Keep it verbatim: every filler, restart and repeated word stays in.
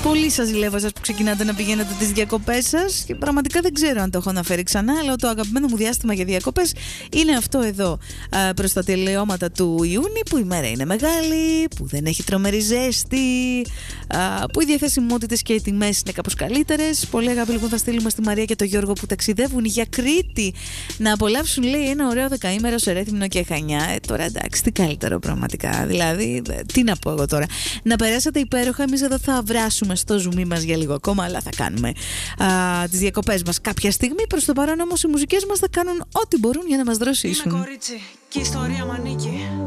Πολύ σας ζηλεύω εσάς που ξεκινάτε να πηγαίνετε τις διακοπές σας και πραγματικά δεν ξέρω αν το έχω αναφέρει ξανά, αλλά το αγαπημένο μου διάστημα για διακοπές είναι αυτό εδώ, α, προς τα τελειώματα του Ιούνιου, που η μέρα είναι μεγάλη, που δεν έχει τρομερή ζέστη, α, που οι διαθεσιμότητες και οι τιμές είναι κάπως καλύτερες. Πολύ αγάπη λοιπόν θα στείλουμε στη Μαρία και τον Γιώργο που ταξιδεύουν για Κρήτη να απολαύσουν, λέει, ένα ωραίο δεκαήμερο σε Ρέθυμνο και Χανιά. Ε, τώρα εντάξει, τι καλύτερο πραγματικά, δηλαδή τι να πω εγώ τώρα. Να περάσετε υπέροχα, εμείς εδώ θα βράσουμε στο ζουμί μας για λίγο ακόμα, αλλά θα κάνουμε α, τις διακοπές μας κάποια στιγμή. Προς το παρόν όμως οι μουσικές μας θα κάνουν ό,τι μπορούν για να μας δροσίσουν. Είμαι κορίτσι και η ιστορία μ' ανήκει.